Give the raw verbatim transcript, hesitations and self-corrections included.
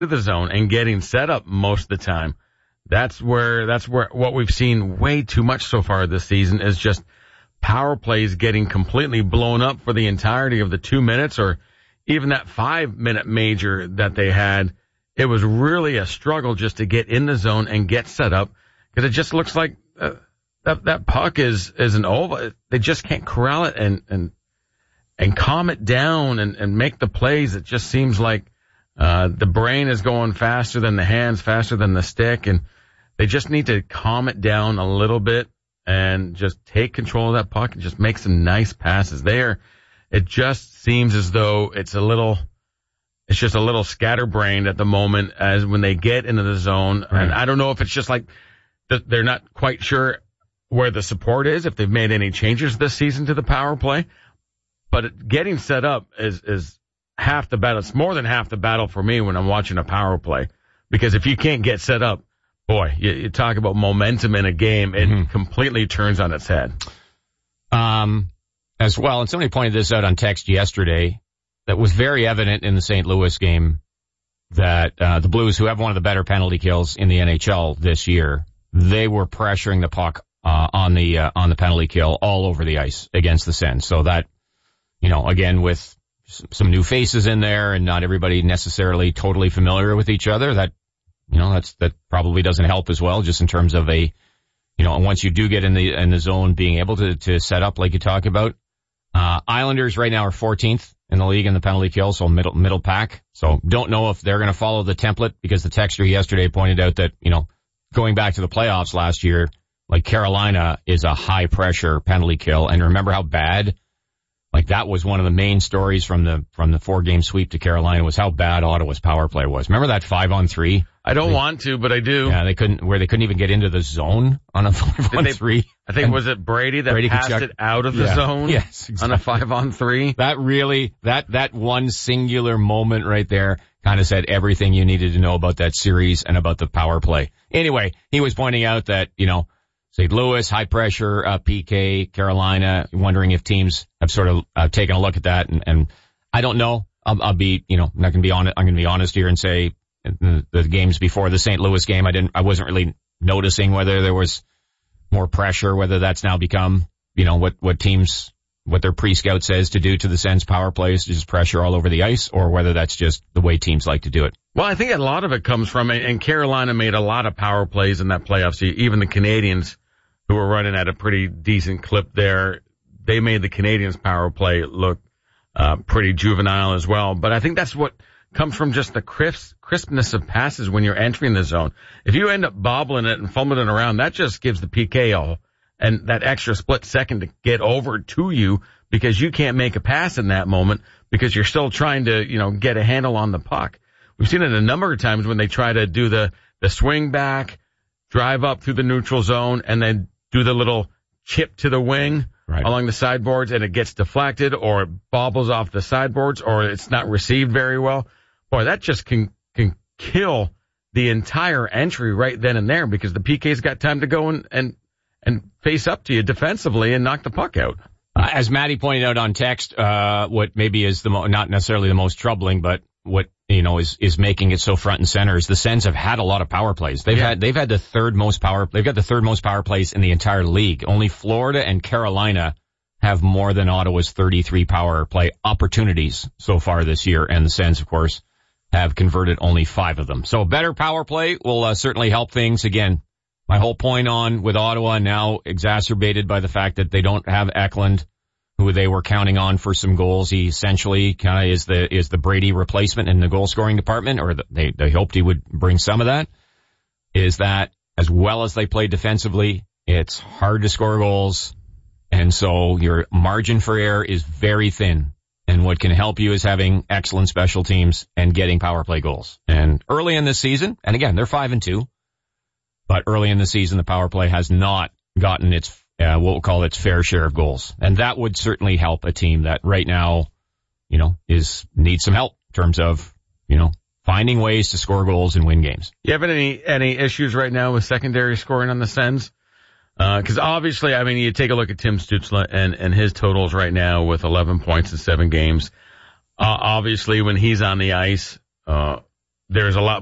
to the zone and getting set up most of the time. That's where, that's where what we've seen way too much so far this season is just power plays getting completely blown up for the entirety of the two minutes or even that five minute major that they had. It was really a struggle just to get in the zone and get set up because it just looks like uh, that, that puck is, is an oval. They just can't corral it and, and, and calm it down and, and make the plays. It just seems like, uh, the brain is going faster than the hands, faster than the stick. And they just need to calm it down a little bit and just take control of that puck and just make some nice passes there. It just seems as though it's a little, it's just a little scatterbrained at the moment as when they get into the zone. Right. And I don't know if it's just like that they're not quite sure where the support is, if they've made any changes this season to the power play. But it, getting set up is, is half the battle. It's more than half the battle for me when I'm watching a power play. Because if you can't get set up, boy, you, you talk about momentum in a game, it mm-hmm. completely turns on its head. Um, as well, and somebody pointed this out on text yesterday, that was very evident in the Saint Louis game that uh, the Blues, who have one of the better penalty kills in the N H L this year, they were pressuring the puck uh, on the uh, on the penalty kill all over the ice against the Sens. So that, you know, again, with some new faces in there and not everybody necessarily totally familiar with each other, that, you know, that's that probably doesn't help as well, just in terms of a, you know, once you do get in the in the zone, being able to to set up like you talk about. Uh, Islanders right now are fourteenth in the league in the penalty kill, so middle middle pack. So don't know if they're going to follow the template, because the texter yesterday pointed out that, you know, going back to the playoffs last year, like Carolina is a high pressure penalty kill, and remember how bad, like that was one of the main stories from the from the four game sweep to Carolina, was how bad Ottawa's power play was. Remember that five on three? I don't they, want to, but I do. Yeah, they couldn't, where they couldn't even get into the zone on a five on three. I think, and was it Brady that Brady passed it out of the yeah. zone? Yes, exactly. On a five on three. That really, that, that one singular moment right there kind of said everything you needed to know about that series and about the power play. Anyway, he was pointing out that, you know, Saint Louis, high pressure, uh, P K, Carolina, wondering if teams have sort of uh, taken a look at that. And, and I don't know. I'll, I'll be, you know, I'm not going to be honest, I'm going to be honest here and say, the, the games before the Saint Louis game, I didn't, I wasn't really noticing whether there was more pressure, whether that's now become, you know, what, what teams, what their pre-scout says to do to the Sens power plays, just pressure all over the ice, or whether that's just the way teams like to do it. Well, I think a lot of it comes from, and Carolina made a lot of power plays in that playoffs. Even the Canadians, who were running at a pretty decent clip there, they made the Canadians power play look, uh, pretty juvenile as well. But I think that's what comes from just the crisp, crispness of passes when you're entering the zone. If you end up bobbling it and fumbling it around, that just gives the P K all and that extra split second to get over to you, because you can't make a pass in that moment because you're still trying to, you know, get a handle on the puck. We've seen it a number of times when they try to do the, the swing back, drive up through the neutral zone, and then do the little chip to the wing right along the sideboards, and it gets deflected or it bobbles off the sideboards or it's not received very well. Boy, that just can, can kill the entire entry right then and there, because the P K's got time to go and, and, and face up to you defensively and knock the puck out. Uh, as Maddie pointed out on text, uh, what maybe is the mo- not necessarily the most troubling, but what, you know, is, is making it so front and center is the Sens have had a lot of power plays. They've yeah. had, they've had the third most power, they've got the third most power plays in the entire league. Only Florida and Carolina have more than Ottawa's thirty-three power play opportunities so far this year. And the Sens, of course, have converted only five of them. So better power play will uh, certainly help things. Again, my whole point on with Ottawa now exacerbated by the fact that they don't have Eklund, who they were counting on for some goals. He essentially kind of is the, is the Brady replacement in the goal scoring department, or the, they, they hoped he would bring some of that, is that as well as they play defensively, it's hard to score goals. And so your margin for error is very thin. And what can help you is having excellent special teams and getting power play goals. And early in this season, and again, they're five and two, but early in the season, the power play has not gotten its, uh, what we'll call its fair share of goals. And that would certainly help a team that right now, you know, is, needs some help in terms of, you know, finding ways to score goals and win games. You have any, any issues right now with secondary scoring on the Sens? Uh, cause obviously, I mean, you take a look at Tim Stützle and, and his totals right now with eleven points in seven games. Uh, obviously when he's on the ice, uh, there's a lot